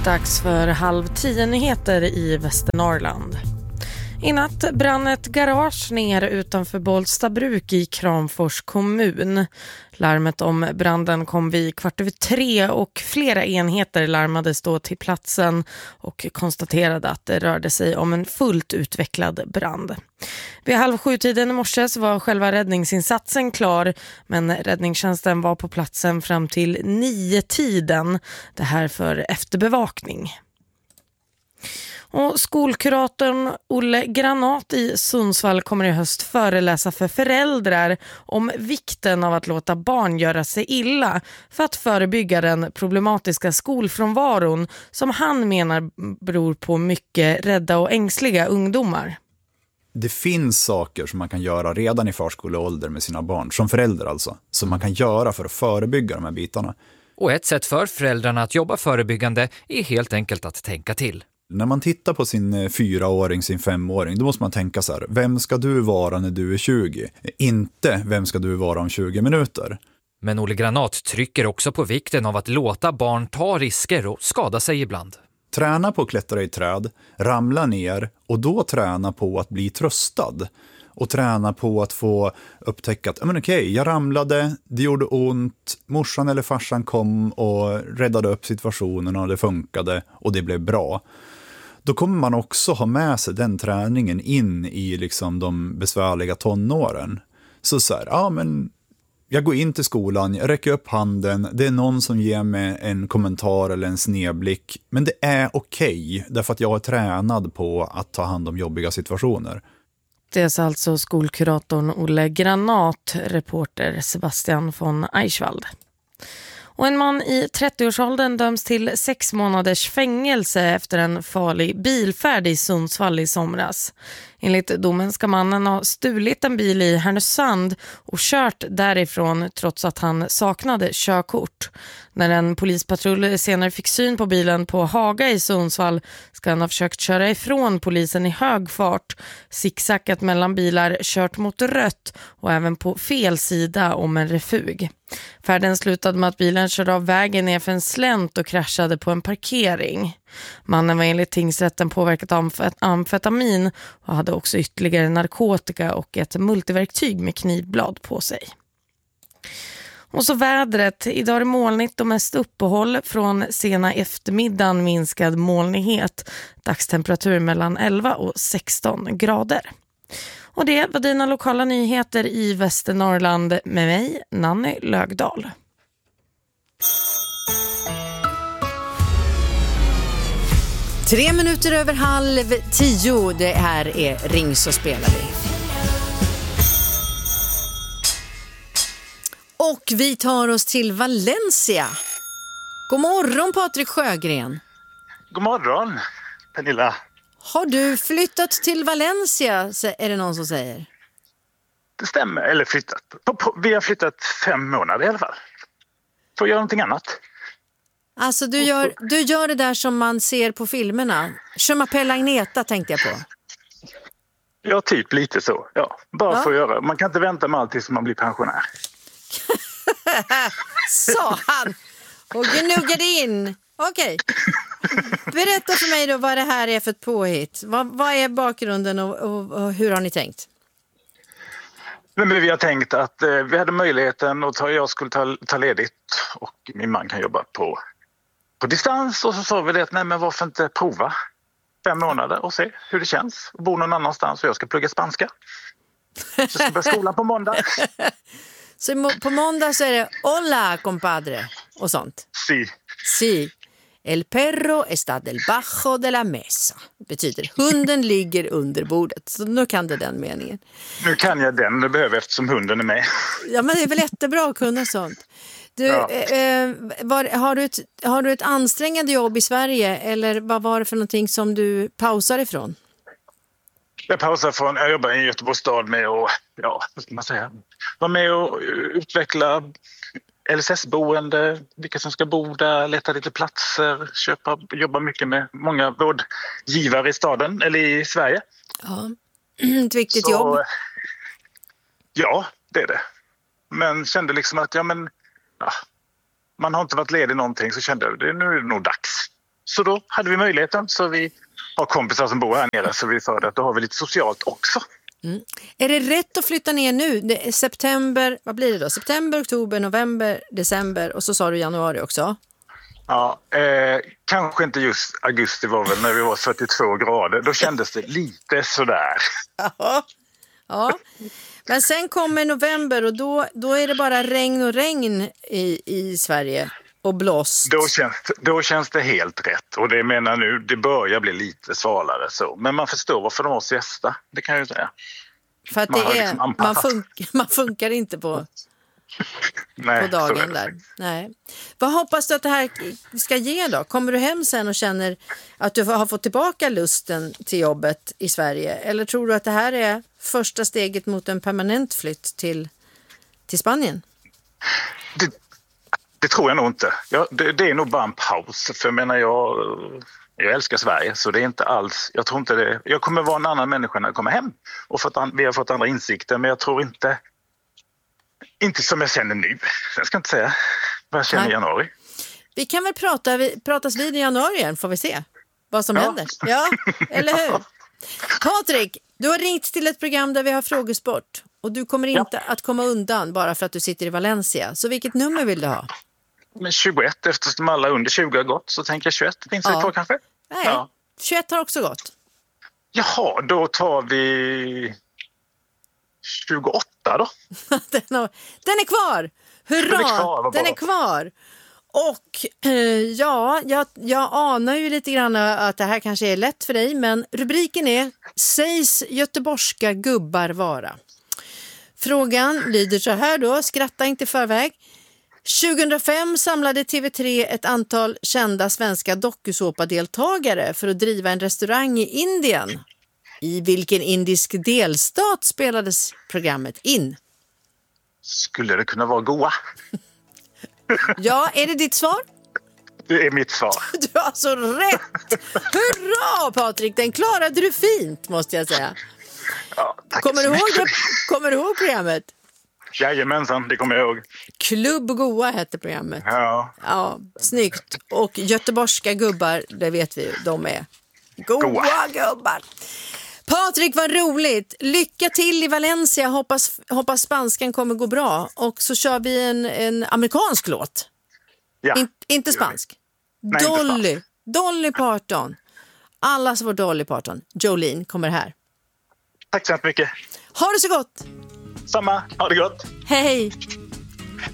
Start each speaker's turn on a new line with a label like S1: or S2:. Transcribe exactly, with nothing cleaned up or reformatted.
S1: Dags för halv tio nyheter i Västernorrland. I natt brann ett garage ner utanför Bollstabruk i Kramfors kommun. Larmet om branden kom vid kvart över tre och flera enheter larmades då till platsen och konstaterade att det rörde sig om en fullt utvecklad brand. Vid halv sju-tiden i morse var själva räddningsinsatsen klar, men räddningstjänsten var på platsen fram till nio-tiden. Det här för efterbevakning. Och skolkuratorn Olle Granat i Sundsvall kommer i höst föreläsa för föräldrar om vikten av att låta barn göra sig illa för att förebygga den problematiska skolfrånvaron som han menar beror på mycket rädda och ängsliga ungdomar.
S2: Det finns saker som man kan göra redan i förskoleålder med sina barn, som förälder alltså, som man kan göra för att förebygga de här bitarna.
S3: Och ett sätt för föräldrarna att jobba förebyggande är helt enkelt att tänka till.
S2: När man tittar på sin fyraåring, sin femåring, då måste man tänka så här: vem ska du vara när du är tjugo? Inte vem ska du vara om tjugo minuter?
S3: Men Olle Granat trycker också på vikten av att låta barn ta risker och skada sig ibland.
S2: Träna på att klättra i träd, ramla ner och då träna på att bli tröstad. Och träna på att få upptäcka att men okej, jag ramlade, det gjorde ont, morsan eller farsan kom och räddade upp situationen och det funkade och det blev bra. Då kommer man också ha med sig den träningen in i liksom de besvärliga tonåren. Så så här, ja men jag går in till skolan, jag räcker upp handen, det är någon som ger mig en kommentar eller en snedblick. Men det är okej, därför att jag är tränad på att ta hand om jobbiga situationer.
S1: Det är alltså skolkuratorn Olle Granat, reporter Sebastian von Eichwald. Och en man i trettioårsåldern döms till sex månaders fängelse efter en farlig bilfärd i Sundsvall i somras. Enligt domen ska mannen ha stulit en bil i Härnösand och kört därifrån trots att han saknade körkort. När en polispatrull senare fick syn på bilen på Haga i Sundsvall ska han ha försökt köra ifrån polisen i hög fart, zigzackat mellan bilar, kört mot rött och även på fel sida om en refug. Färden slutade med att bilen körde av vägen ner för en slänt och kraschade på en parkering. Mannen var enligt tingsrätten påverkat av amfetamin och hade också ytterligare narkotika och ett multiverktyg med knivblad på sig. Och så vädret. Idag är det molnigt och mest uppehåll, från sena eftermiddagen minskad molnighet. Dagstemperatur mellan elva och sexton grader. Och det var dina lokala nyheter i Västernorrland med mig, Nanny Lögdahl.
S4: Tre minuter över halv tio, det här är Ring så spelar vi. Och vi tar oss till Valencia. God morgon Patrik Sjögren.
S5: God morgon Pernilla.
S4: Har du flyttat till Valencia, är det någon som säger?
S5: Det stämmer, eller flyttat. Vi har flyttat fem månader i alla fall. Får jag göra någonting annat?
S4: Alltså du gör, du gör det där som man ser på filmerna. Je m'appelle Agneta tänkte jag på.
S5: Ja, typ lite så. Ja, bara
S4: ja.
S5: Få göra. Man kan inte vänta med allt tills man blir pensionär.
S4: Sa han och gnuggade in. Okej. Berätta för mig då vad det här är för ett påhitt. Vad, vad är bakgrunden och, och, och hur har ni tänkt?
S5: Men vi har tänkt att eh, vi hade möjligheten att ta, jag skulle ta, ta ledigt och min man kan jobba på, på distans. Och så sa vi det att nej, men varför inte prova fem månader och se hur det känns. Och bo någon annanstans och jag ska plugga spanska. Så jag ska börja skolan på måndag.
S4: Så på måndag så är det hola compadre och sånt?
S5: Si.
S4: Si. El perro está debajo de la mesa. Det betyder hunden ligger under bordet. Så nu kan det den meningen.
S5: Nu kan jag den, det behöver eftersom hunden är med.
S4: Ja, men det är väl jättebra att kunna sånt. Du,
S5: ja.
S4: eh, var, har, du ett, har du ett ansträngande jobb i Sverige eller vad var det för någonting som du pausar ifrån?
S5: Jag pausar från, jag jobbar i Göteborgs stad med att, ja, vad ska man säga, vara med och utveckla L S S-boende, vilka som ska bo där, leta lite platser, köpa, jobba mycket med många vårdgivare i staden, eller i Sverige.
S4: Ja, ett viktigt
S5: Så,
S4: jobb.
S5: Ja, det är det. Men kände liksom att, ja men, ja, man har inte varit ledig någonting, så kände jag, det, nu är det nog dags. Så då hade vi möjligheten, så vi har kompisar som bor här nere, så vi sa att då har vi lite socialt också.
S4: Mm. Är det rätt att flytta ner nu? Det är september, vad blir det då? September, oktober, november, december och så sa du januari också.
S5: Ja, eh, kanske inte just augusti var väl när vi var fyrtiotvå grader. Då kändes det lite sådär.
S4: Ja, ja. Men sen kommer november och då, då är det bara regn och regn i, i Sverige och blåst.
S5: Då känns, då känns det helt rätt. Och det menar nu, det börjar bli lite svalare så. Men man förstår varför de måste gästa, det kan jag ju säga.
S4: För att
S5: Man
S4: det
S5: har
S4: är,
S5: liksom
S4: man,
S5: anpassat.
S4: fun- man funkar inte på,
S5: Nej,
S4: på
S5: så är
S4: dagen
S5: det
S4: där.
S5: faktiskt.
S4: Nej. Vad hoppas du att det här ska ge då? Kommer du hem sen och känner att du har fått tillbaka lusten till jobbet i Sverige? Eller tror du att det här är första steget mot en permanent flytt till, till Spanien?
S5: Det, det tror jag nog inte. Ja, det, det är nog bara en paus. För jag menar, jag, jag älskar Sverige, så det är inte alls... Jag tror inte det... Jag kommer vara en annan människa när jag kommer hem. Och fått an, vi har fått andra insikter, men jag tror inte... Inte som jag känner nu. Jag ska inte säga vad jag känner
S4: Nej.
S5: i januari.
S4: Vi kan väl prata, vi, pratas vid i januari igen, får vi se vad som
S5: Ja.
S4: händer. Ja, eller hur? Patrik, du har ringt till ett program där vi har frågesport och du kommer
S5: Ja.
S4: inte att komma undan bara för att du sitter i Valencia. Så vilket nummer vill du ha?
S5: Men tjugoett, eftersom alla under tjugo har gått, så tänker jag tjugoett. Finns det
S4: Ja.
S5: kvar kanske?
S4: Nej,
S5: Ja.
S4: tjugoett har också gått.
S5: Jaha, då tar vi tjugoåtta då.
S4: Den, har, den är kvar! Hurra!
S5: Den är kvar, vad
S4: den
S5: bra.
S4: är kvar! Och eh, ja, jag, jag anar ju lite grann att det här kanske är lätt för dig, men rubriken är Sägs göteborgska gubbar vara. Frågan lyder så här då, skratta inte i förväg. tjugohundrafem samlade T V tre ett antal kända svenska dokusåpadeltagare för att driva en restaurang i Indien. I vilken indisk delstat spelades programmet in?
S5: Skulle det kunna vara Goa?
S4: Ja, är det ditt svar?
S5: Det är mitt svar.
S4: Du har så rätt! Hurra, Patrik! Den klarade du fint, måste jag säga.
S5: Ja, tack
S4: Kommer
S5: så
S4: du ihåg,
S5: mycket.
S4: det? Kommer du ihåg programmet?
S5: Jajamensan, det kommer jag ihåg.
S4: Klubb Goa hette programmet.
S5: Ja,
S4: Ja, snyggt. Och göteborgska gubbar, det vet vi ju, de är goa,
S5: Goa.
S4: gubbar. Patrik, vad roligt. Lycka till i Valencia. Hoppas, hoppas spanskan kommer gå bra. Och så kör vi en, en amerikansk låt.
S5: ja.
S4: In, inte spansk.
S5: Nej, inte
S4: Dolly.
S5: spansk.
S4: Dolly Parton. Allas vår Dolly Parton. Jolene kommer här.
S5: Tack så mycket.
S4: Ha det så gott.
S5: Samma, ha det gott.
S4: Hej.